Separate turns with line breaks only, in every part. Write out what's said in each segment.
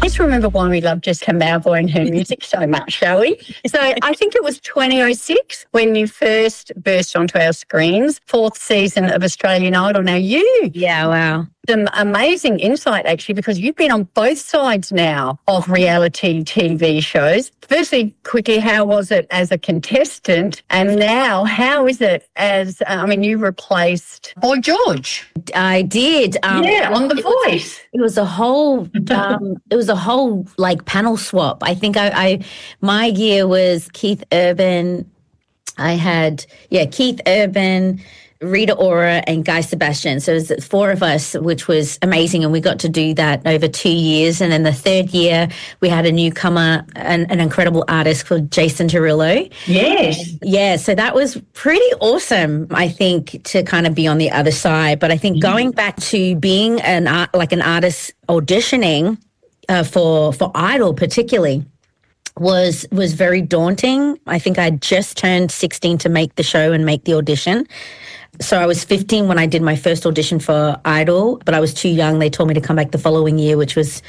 Let's remember why we love Jessica Mauboy and her music so much, shall we? So I think it was 2006 when you first burst onto our screens, 4th season of Australian Idol. Now
Yeah, wow.
some amazing insight, actually, because you've been on both sides now of reality TV shows. Firstly, quickly, how was it as a contestant? And now, how is it as, you replaced Boy George.
I did.
On The Voice.
It was a whole, like panel swap. I think my year was Keith Urban. I had, Keith Urban, Rita Ora and Guy Sebastian. So it was 4 of us, which was amazing. And we got to do that over 2 years. And then the 3rd year, we had a newcomer, an incredible artist called Jason Derulo.
Yes.
Yeah. So that was pretty awesome, I think, to kind of be on the other side. But I think going back to being an artist auditioning for Idol particularly, was very daunting. I think I'd just turned 16 to make the show and make the audition. So I was 15 when I did my first audition for Idol, but I was too young. They told me to come back the following year, which was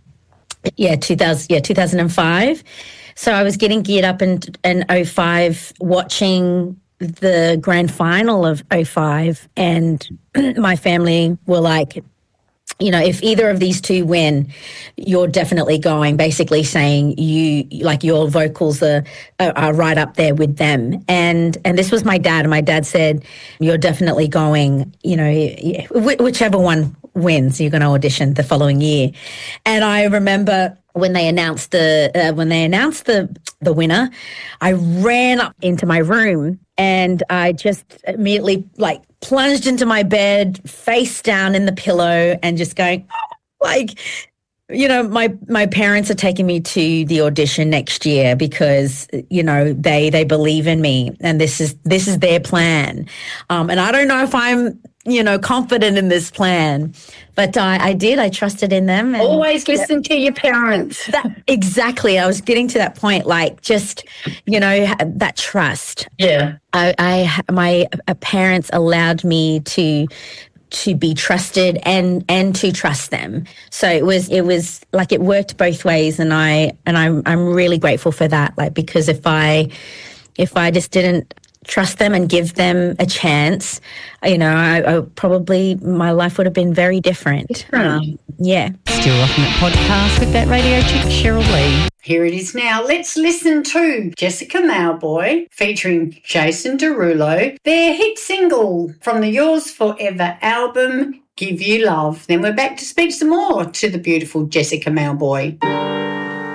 2005. So I was getting geared up in 05, watching the grand final of 05, and my family were like, if either of these two win, you're definitely going, basically saying your vocals are right up there with them. And this was my dad. And my dad said, you're definitely going, whichever one wins, you're going to audition the following year. And I remember when they announced the winner, I ran up into my room and I just immediately plunged into my bed, face down in the pillow, and just going, my parents are taking me to the audition next year because, they believe in me and this is their plan. And I don't know if I'm, confident in this plan, but I did. I trusted in them. And
always listen to your parents.
Exactly. I was getting to that point, that trust.
Yeah.
My parents allowed me to be trusted and to trust them. So it was it worked both ways, and I'm really grateful for that. Because if I just didn't trust them and give them a chance, I probably, my life would have been very different.
Still
Rocking It podcast with that radio chick Cheryl Lee.
Here it is now. Let's listen to Jessica Mauboy featuring Jason Derulo, their hit single from the Yours Forever album, Give You Love. Then we're back to speak some more to the beautiful Jessica Mauboy.